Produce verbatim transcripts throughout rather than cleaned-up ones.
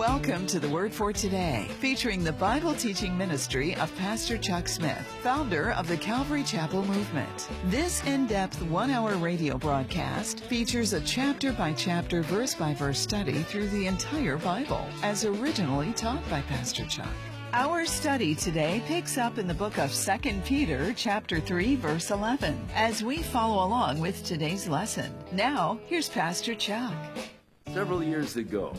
Welcome to the Word for Today, featuring the Bible teaching ministry of Pastor Chuck Smith, founder of the Calvary Chapel Movement. This in-depth one-hour radio broadcast features a chapter-by-chapter, verse-by-verse study through the entire Bible, as originally taught by Pastor Chuck. Our study today picks up in the book of Second Peter, chapter three, verse eleven, as we follow along with today's lesson. Now, here's Pastor Chuck. Several years ago,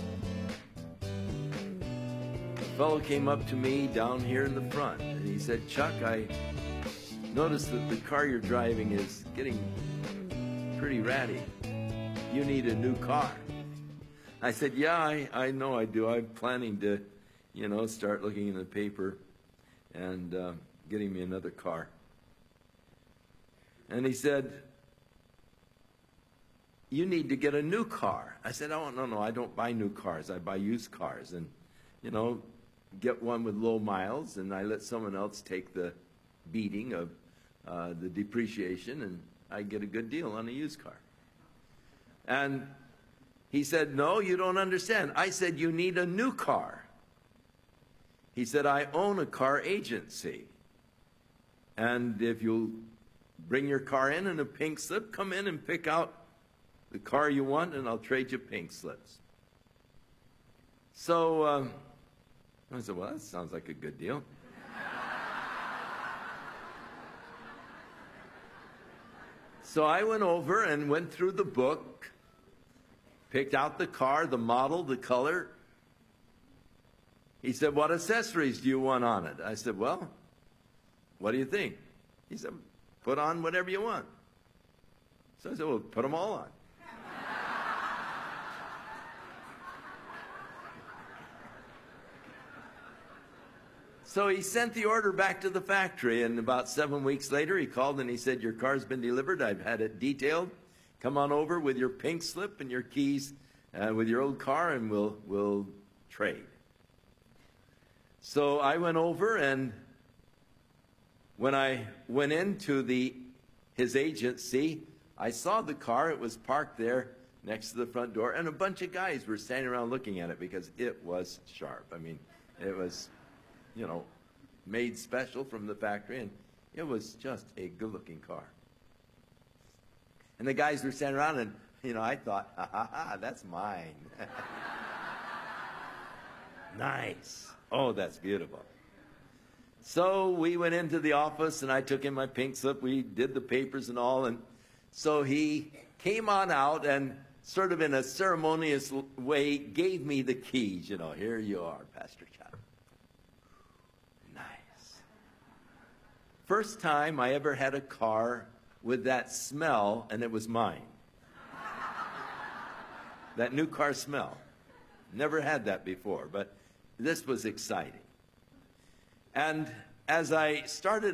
a fellow came up to me down here in the front, and he said, Chuck, I noticed that the car you're driving is getting pretty ratty. You need a new car. I said, yeah, I, I know I do. I'm planning to, you know, start looking in the paper and uh, getting me another car. And he said, you need to get a new car. I said, oh, no, no, I don't buy new cars. I buy used cars. And, you know, get one with low miles, and I let someone else take the beating of uh, the depreciation, and I get a good deal on a used car. And he said, no, you don't understand. I said, you need a new car. He said, I own a car agency, and if you'll bring your car in and a pink slip, come in and pick out the car you want, and I'll trade you pink slips. So uh, I said, well, that sounds like a good deal. So I went over and went through the book, picked out the car, the model, the color. He said, what accessories do you want on it? I said, well, what do you think? He said, put on whatever you want. So I said, well, put them all on. So he sent the order back to the factory, and about seven weeks later, he called and he said, your car's been delivered. I've had it detailed. Come on over with your pink slip and your keys uh, with your old car, and we'll, we'll trade. So I went over, and when I went into the his agency, I saw the car. It was parked there next to the front door, and a bunch of guys were standing around looking at it because it was sharp. I mean, it was, you know, made special from the factory, and it was just a good-looking car. And the guys were standing around, and, you know, I thought, ha, ha, ha, that's mine. Nice. Oh, that's beautiful. So we went into the office, and I took in my pink slip. We did the papers and all, and so he came on out and sort of in a ceremonious way gave me the keys. You know, here you are, Pastor Chuck. Nice. First time I ever had a car with that smell, and it was mine. That new car smell. Never had that before, but this was exciting. And as I started